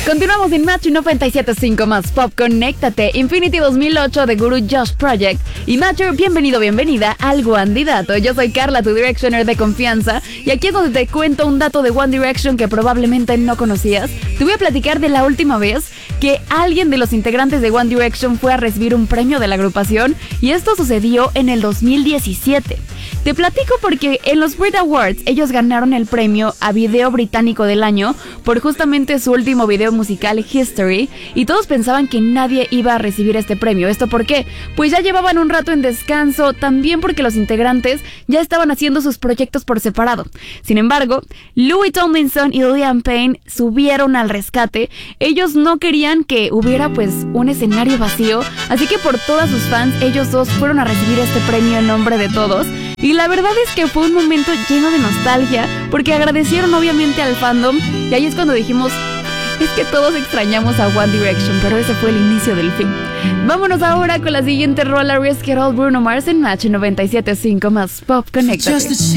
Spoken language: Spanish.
Continuamos en Match 97.5 más Pop. Conéctate. Infinity 2008 de Guru Josh Project. Y Matcher, bienvenida al One Dato. Yo soy Carla, tu Directioner de confianza. Y aquí es donde te cuento un dato de One Direction que probablemente no conocías. Te voy a platicar de la última vez que alguien de los integrantes de One Direction fue a recibir un premio de la agrupación. Y esto sucedió en el 2017. Te platico porque en los Brit Awards ellos ganaron el premio a Video Británico del Año por justamente su último video musical History, y todos pensaban que nadie iba a recibir este premio. ¿Esto por qué? Pues ya llevaban un rato en descanso, también porque los integrantes ya estaban haciendo sus proyectos por separado. Sin embargo, Louis Tomlinson y Liam Payne subieron al rescate. Ellos no querían que hubiera pues un escenario vacío, así que por todas sus fans, ellos dos fueron a recibir este premio en nombre de todos. Y la verdad es que fue un momento lleno de nostalgia, porque agradecieron obviamente al fandom, y ahí es cuando dijimos, es que todos extrañamos a One Direction, pero ese fue el inicio del fin. Vámonos ahora con la siguiente rola, Risk It All, Bruno Mars en Match 97.5 más Pop. Conéctate.